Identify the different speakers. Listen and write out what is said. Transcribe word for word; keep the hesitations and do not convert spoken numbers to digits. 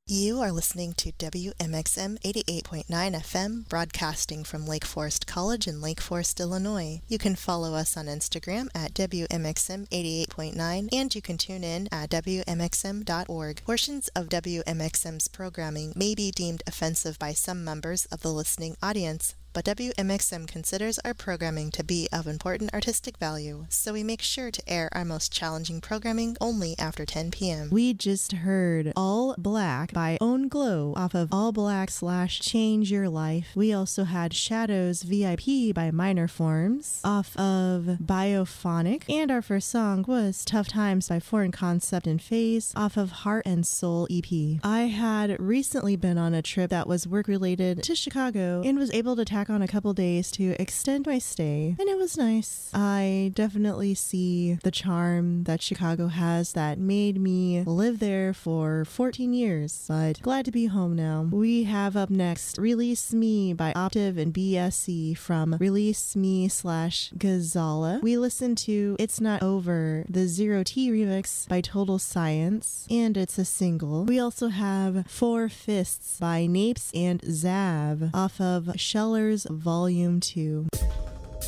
Speaker 1: You are listening to W M X M eighty-eight point nine F M, broadcasting from Lake Forest College in Lake Forest, Illinois. You can follow us on Instagram at W M X M eighty-eight point nine, and you can tune in at W M X M dot org. Portions of W M X M's programming may be deemed offensive by some members of the listening audience, but W M X M considers our programming to be of important artistic value, so we make sure to air our most challenging programming only after ten p.m.
Speaker 2: We just heard All Black by Own Glow off of All Black slash Change Your Life. We also had Shadows V I P by Minor Forms off of Biophonic, and our first song was Tough Times by Foreign Concept and Phase off of Heart and Soul E P. I had recently been on a trip that was work-related to Chicago and was able to tack on a couple days to extend my stay, and it was nice. I definitely see the charm that Chicago has that made me live there for fourteen years, but glad to be home now. We have up next Release Me by Optiv and B S E from Release Me slash Ghazala. We listened to It's Not Over, the Zero T remix by Total Science, and it's a single. We also have Four Fists by Napes and Zav off of Sheller's Volume two.